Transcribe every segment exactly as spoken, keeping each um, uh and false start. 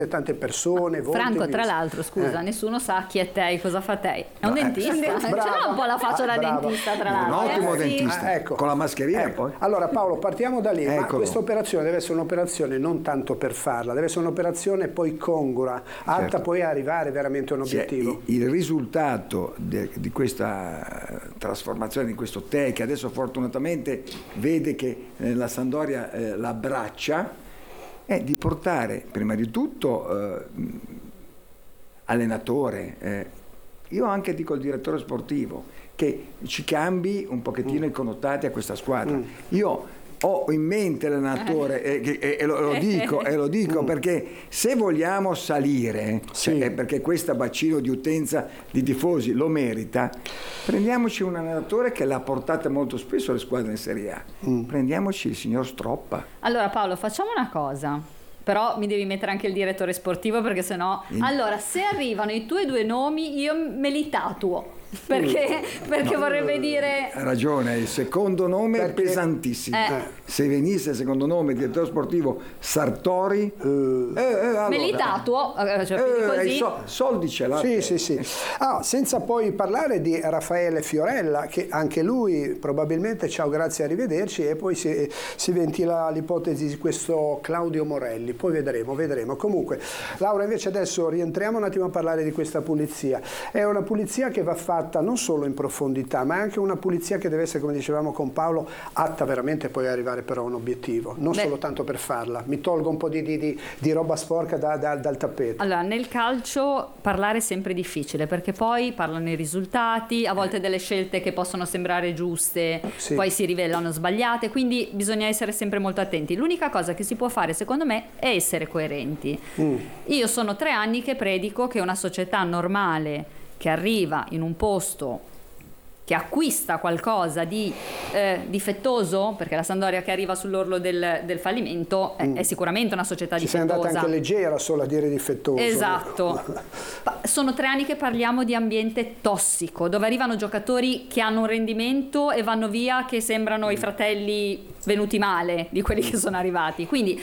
tante persone. Franco, tra l'altro, scusa, eh. nessuno sa chi è Tei, cosa fa Tei. È un no, dentista? Eh, ce l'ha un po' la faccia da brava. dentista, tra l'altro. Un ottimo eh, dentista, ah, ecco. Con la mascherina ecco. poi. Allora Paolo, partiamo da lì. Ma Eccolo. questa operazione deve essere un'operazione non tanto per farla, deve essere un'operazione poi congrua, atta certo. poi a arrivare veramente a un obiettivo. Cioè, il risultato de, di questa trasformazione, di questo Tei, che adesso fortunatamente vede che eh, la Sampdoria eh, l'abbraccia, è di portare prima di tutto eh, allenatore, eh, io anche dico il direttore sportivo, che ci cambi un pochettino mm. i connotati a questa squadra. Mm. Io ho in mente l'allenatore e, e, e, lo, lo dico, e lo dico mm. perché se vogliamo salire, sì. cioè, perché questo bacino di utenza di tifosi lo merita, prendiamoci un allenatore che l'ha portata molto spesso alle squadre in Serie A. Mm. Prendiamoci il signor Stroppa. Allora Paolo, facciamo una cosa. Però mi devi mettere anche il direttore sportivo, perché sennò... Mm. Allora, se arrivano i tuoi due nomi, io me li tatuo. Perché, perché no, vorrebbe dire... Ha ragione, il secondo nome perché... è pesantissimo. Eh. Se venisse il secondo nome, direttore sportivo Sartori, uh, eh, eh, allora. me li tatuo, cioè, eh, così. So, soldi ce l'ha. Sì, sì, sì. Ah, senza poi parlare di Raffaele Fiorella, che anche lui probabilmente, ciao, grazie, arrivederci, e poi si, si ventila l'ipotesi di questo Claudio Morelli. Poi vedremo, vedremo. Comunque, Laura, invece adesso rientriamo un attimo a parlare di questa pulizia. È una pulizia che va fatta non solo in profondità, ma è anche una pulizia che deve essere, come dicevamo con Paolo, atta veramente poi a arrivare però a un obiettivo, non Beh. solo tanto per farla. Mi tolgo un po' di, di, di, di roba sporca da, da, dal tappeto. Allora, nel calcio parlare è sempre difficile, perché poi parlano i risultati, a volte delle scelte che possono sembrare giuste, sì. poi si rivelano sbagliate, quindi bisogna essere sempre molto attenti. L'unica cosa che si può fare, secondo me, è essere coerenti. Mm. Io sono tre anni che predico che una società normale che arriva in un posto, che acquista qualcosa di eh, difettoso, perché la Sampdoria che arriva sull'orlo del, del fallimento è, mm. è sicuramente una società Ci difettosa. Ci sei andata anche leggera solo a dire difettoso. Esatto. Sono tre anni che parliamo di ambiente tossico, dove arrivano giocatori che hanno un rendimento e vanno via che sembrano mm. i fratelli venuti male di quelli che sono arrivati. Quindi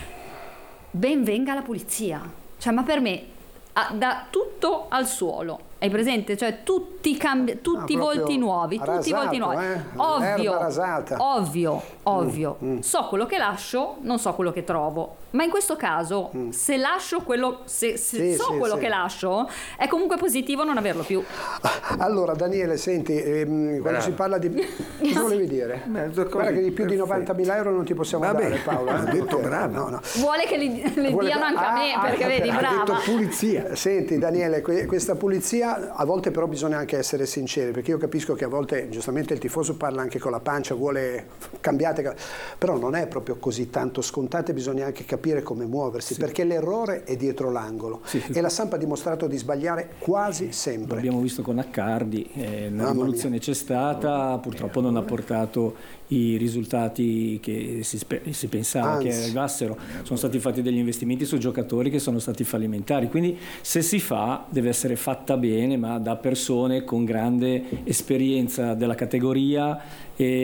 mm. ben venga la pulizia. Cioè, ma per me da tutto al suolo, hai presente? Cioè tutti i cambi, tutti i volti nuovi, rasato, tutti i volti nuovi. Eh? Ovvio, rasata. ovvio, ovvio. Mm, mm. So quello che lascio, non so quello che trovo. Ma in questo caso, mm. se lascio quello, se, se sì, so sì, quello sì. che lascio, è comunque positivo non averlo più. Allora, Daniele, senti, ehm, quando si parla di... Cosa volevi dire? Beh, guarda che di più di novantamila euro non ti possiamo Vabbè, dare, Paolo. Ha detto bravo. No, no. Vuole che li, li Vuole diano anche ah, a me, ah, perché ah, vedi, ha brava. Ha detto pulizia. Senti, Daniele, que- questa pulizia, a volte però bisogna anche essere sinceri, perché io capisco che a volte, giustamente, il tifoso parla anche con la pancia, vuole cambiate, però non è proprio così tanto scontato e bisogna anche capire come muoversi, sì. perché l'errore è dietro l'angolo sì, sì. e la Samp ha dimostrato di sbagliare quasi sempre. L'abbiamo visto con Accardi, eh, la rivoluzione c'è stata, purtroppo non ha portato i risultati che si, si pensava Anzi. che arrivassero. Sono stati fatti degli investimenti su giocatori che sono stati fallimentari, quindi se si fa deve essere fatta bene, ma da persone con grande esperienza della categoria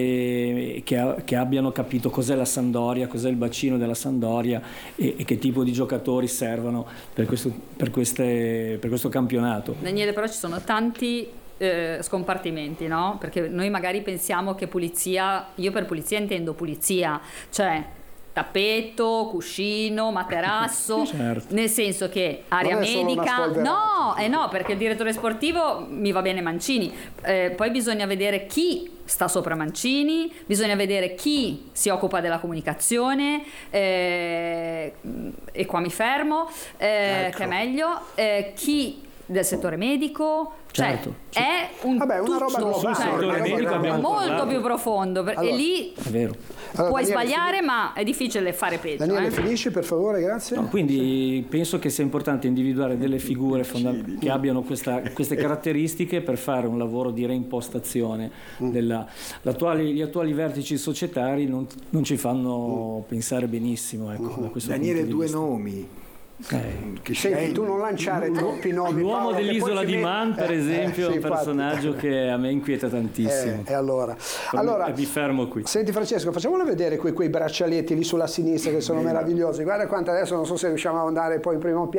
e che, che abbiano capito cos'è la Sampdoria, cos'è il bacino della Sampdoria e, e che tipo di giocatori servono per questo, per queste, per questo campionato. Daniele, però ci sono tanti eh, scompartimenti, no? Perché noi magari pensiamo che pulizia, io per pulizia intendo pulizia, cioè tappeto, cuscino, materasso, certo. nel senso che area medica, no, eh no, perché il direttore sportivo mi va bene Mancini, eh, poi bisogna vedere chi sta sopra Mancini, bisogna vedere chi si occupa della comunicazione, eh, e qua mi fermo, eh, ecco. che è meglio, eh, chi del settore medico, cioè certo. è un Vabbè, una roba tutto, cioè, una roba molto parlato. più profondo, allora, e lì è vero. Allora, puoi Daniele, sbagliare, fin... ma è difficile fare peggio. Daniele, eh? finisci per favore, grazie. No, quindi penso che sia importante individuare delle figure fonda- che abbiano questa, queste caratteristiche per fare un lavoro di reimpostazione. Della, l'attuali, gli attuali vertici societari non, non ci fanno pensare benissimo. Ecco, da questo Daniele, punto di due vista. nomi. Eh, che Senti, tu non lanciare troppi nomi. L'uomo Paolo, dell'isola di Man, per eh, esempio, eh, sì, è un personaggio infatti. che a me inquieta tantissimo. Eh, e allora, allora e vi fermo qui. Senti Francesco, facciamolo vedere quei, quei braccialetti lì sulla sinistra che sono meravigliosi. Guarda quanto adesso non so se riusciamo ad andare poi in primo piano.